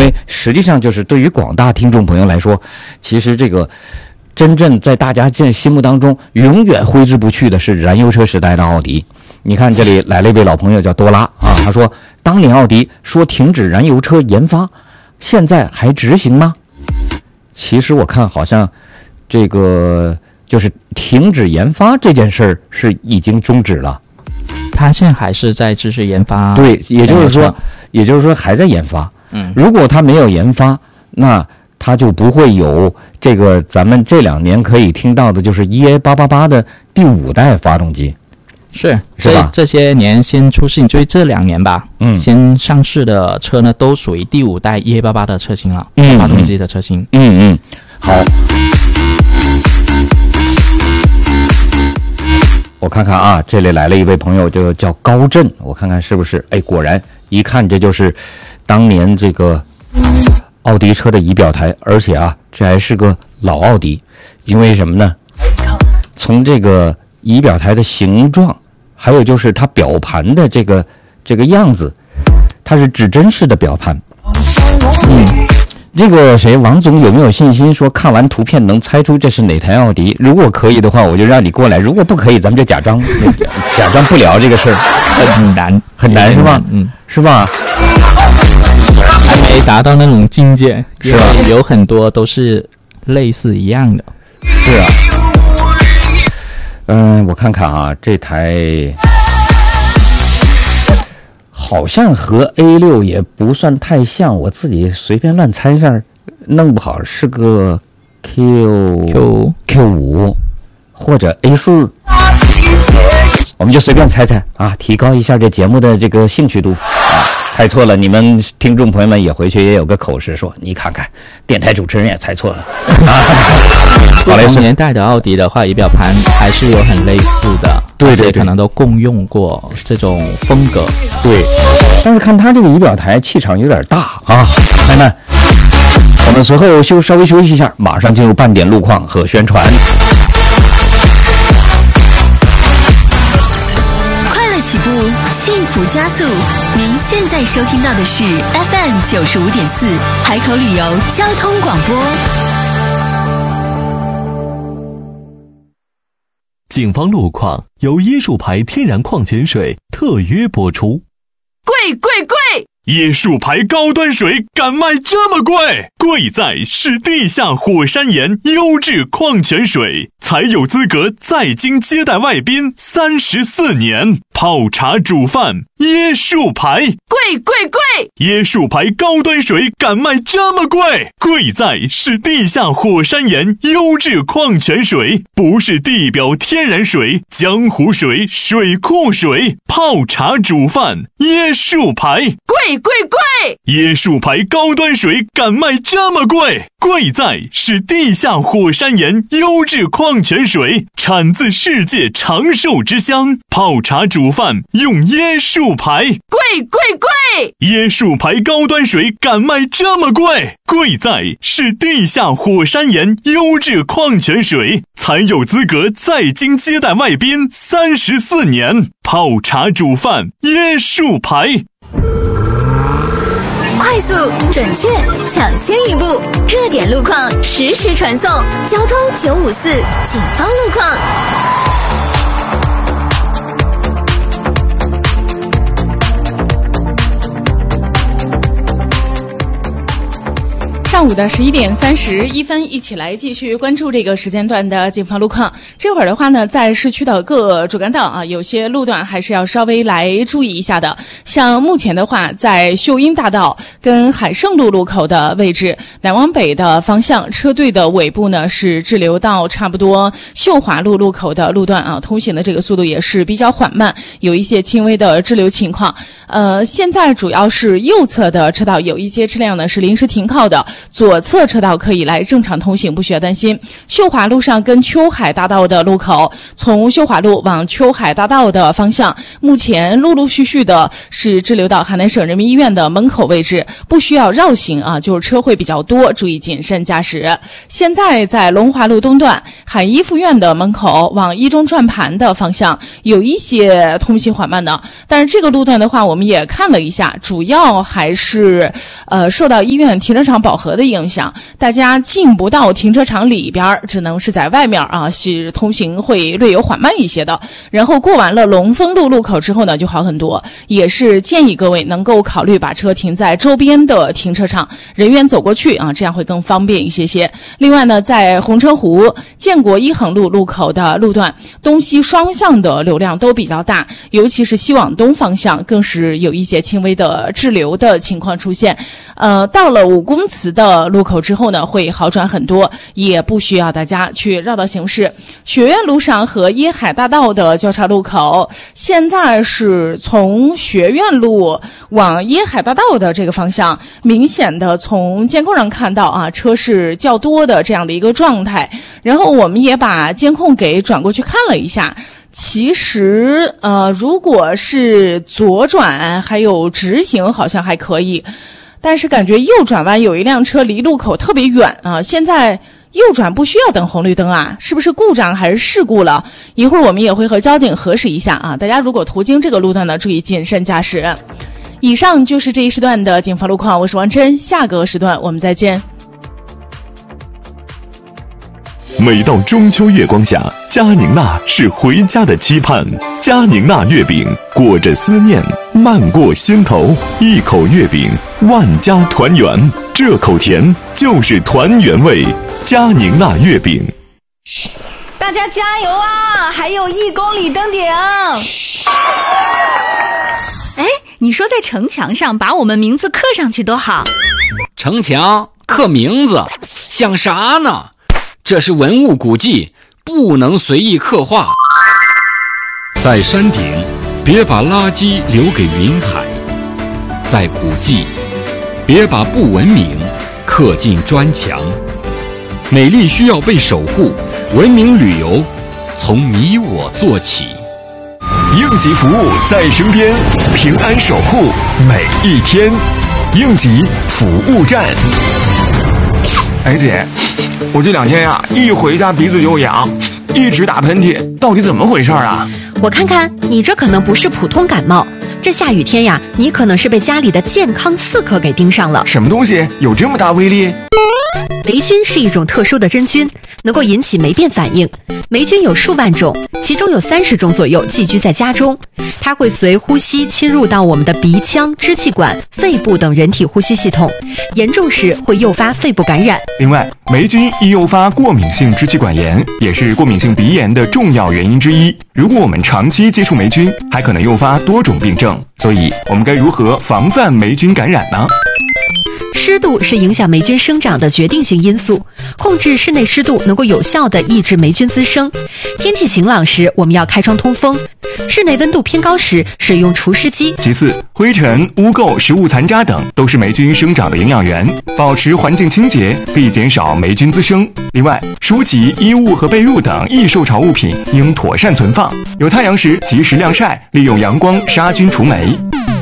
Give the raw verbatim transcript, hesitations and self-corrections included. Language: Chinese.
为实际上就是对于广大听众朋友来说，其实这个真正在大家现心目当中永远挥之不去的是燃油车时代的奥迪。你看这里来了一位老朋友叫多拉啊，他说当年奥迪说停止燃油车研发，现在还执行吗？其实我看好像这个就是停止研发这件事儿是已经终止了， 他现在还是在继续研发。 对，也就是说也就是说还在研发。 嗯， 如果他没有研发，那他就不会有这个咱们这两年可以听到的就是 E A 八八八 的第五代发动机。 是是吧？ 这这些年先出现，就这两年吧， 嗯， 先上市的车呢，都属于第五代 E A 八八八 的车型了， 嗯， 发动机的车型。 嗯嗯，好，我看看啊，这里来了一位朋友，就叫高震，我看看是不是？哎，果然一看这就是当年这个奥迪车的仪表台，而且啊，这还是个老奥迪，因为什么呢？从这个仪表台的形状，还有就是它表盘的这个这个样子，它是指针式的表盘。嗯，这个谁王总有没有信心说看完图片能猜出这是哪台奥迪？如果可以的话，我就让你过来；如果不可以，咱们就假装假装不聊这个事儿。 很难， 很难是吧？ 嗯，是吧？ 还没达到那种境界， 是吧？ 有很多都是类似一样的。 是啊。嗯，我看看啊，这台好像和 A 六 也不算太像，我自己随便乱猜一下，弄不好是个 Q Q Q 五或者 A 四，我们就随便猜猜啊，提高一下这节目的这个兴趣度啊。猜错了，你们听众朋友们也回去也有个口实，说你看看，电台主持人也猜错了。啊、 好嘞，年代的奥迪的话，仪表盘还是有很类似的， 对对对， 可能都共用过这种风格。 对，但是看它这个仪表台气场有点大啊，朋友们，我们随后休稍微休息一下，马上进入半点路况和宣传。 起步，幸福加速。您现在收听到的是 F M 九十五点四海口旅游交通广播。 警方路况由椰树牌天然矿泉水特约播出。 贵贵贵！ 椰树牌高端水敢卖这么贵？贵在是地下火山岩优质矿泉水，才有资格在京接待外宾三十四年。泡茶煮饭，椰树牌， 贵贵贵！ 椰树牌高端水敢卖这么贵？贵在是地下火山岩优质矿泉水，不是地表天然水、江湖水、水库水。泡茶煮饭，椰树牌， 贵贵贵！ 椰树牌高端水敢卖这么贵？贵在是地下火山岩优质矿泉水，产自世界长寿之乡。泡茶煮饭用椰树牌， 贵贵贵！ 椰树牌高端水敢卖这么贵？贵在是地下火山岩优质矿泉水，才有资格在京接待外宾三十四年。泡茶煮饭，椰树牌。 快速、准确、抢先一步，热点路况实时传送。交通九五四警方路况。 上午的十一点三十一分，一起来继续关注这个时间段的警方路况。这会儿的话呢，在市区的各主干道啊，有些路段还是要稍微来注意一下的。像目前的话，在秀英大道跟海盛路路口的位置，南往北的方向车队的尾部呢是滞留到差不多秀华路路口的路段啊，通行的这个速度也是比较缓慢，有一些轻微的滞留情况。呃，现在主要是右侧的车道有一些车辆呢是临时停靠的。 左侧车道可以来正常通行，不需要担心。秀华路上跟秋海大道的路口，从秀华路往秋海大道的方向，目前陆陆续续的是滞留到海南省人民医院的门口位置，不需要绕行啊，就是车会比较多，注意谨慎驾驶。现在在龙华路东段海医附院的门口往一中转盘的方向有一些通行缓慢的，但是这个路段的话我们也看了一下，主要还是呃受到医院停车场饱和的影响，大家进不到停车场里边，只能是在外面啊，是通行会略有缓慢一些的。然后过完了龙丰路路口之后呢就好很多，也是建议各位能够考虑把车停在周边的停车场，人员走过去啊，这样会更方便一些些。另外呢，在红车湖建国一横路路口的路段，东西双向的流量都比较大，尤其是西往东方向更是有一些轻微的滞留的情况出现。呃，到了五公祠的路口之后呢，会好转很多，也不需要大家去绕道行驶。学院路上和椰海大道的交叉路口，现在是从学院路往椰海大道的这个方向，明显的从监控上看到啊，车是较多的这样的一个状态。然后我们也把监控给转过去看了一下。其实呃，如果是左转还有直行好像还可以，但是感觉右转弯有一辆车离路口特别远啊，现在右转不需要等红绿灯啊，是不是故障还是事故了？一会儿我们也会和交警核实一下啊，大家如果途经这个路段呢，注意谨慎驾驶。以上就是这一时段的警方路况，我是王琛，下个时段我们再见。 每到中秋月光下，佳宁娜是回家的期盼。佳宁娜月饼裹着思念，漫过心头，一口月饼，万家团圆。这口甜就是团圆味。佳宁娜月饼。 大家加油啊！还有一公里登顶。哎，你说在城墙上把我们名字刻上去多好。 城墙刻名字想啥呢？这是文物古迹，不能随意刻画。 在山顶，别把垃圾留给云海；在古迹，别把不文明刻进砖墙。美丽需要被守护，文明旅游从你我做起。 应急服务在身边，平安守护每一天。应急服务站。 哎姐，我这两天呀、啊，一回家鼻子就痒，一直打喷嚏，到底怎么回事啊？ 我看看，你这可能不是普通感冒，这下雨天呀，你可能是被家里的健康刺客给盯上了。 什么东西有这么大威力？ 霉菌是一种特殊的真菌，能够引起霉变反应。霉菌有数万种，其中有三十种左右寄居在家中。它会随呼吸侵入到我们的鼻腔、支气管、肺部等人体呼吸系统，严重时会诱发肺部感染。 另外，霉菌易诱发过敏性支气管炎，也是过敏性鼻炎的重要原因之一。如果我们长期接触霉菌，还可能诱发多种病症。所以，我们该如何防范霉菌感染呢？ 湿度是影响霉菌生长的决定性因素，控制室内湿度能够有效地抑制霉菌滋生。天气晴朗时，我们要开窗通风；室内温度偏高时，使用除湿机。 其次，灰尘、污垢、食物残渣等都是霉菌生长的营养源，保持环境清洁可以减少霉菌滋生。另外，书籍、衣物和被褥等易受潮物品应妥善存放，有太阳时及时晾晒，利用阳光杀菌除霉。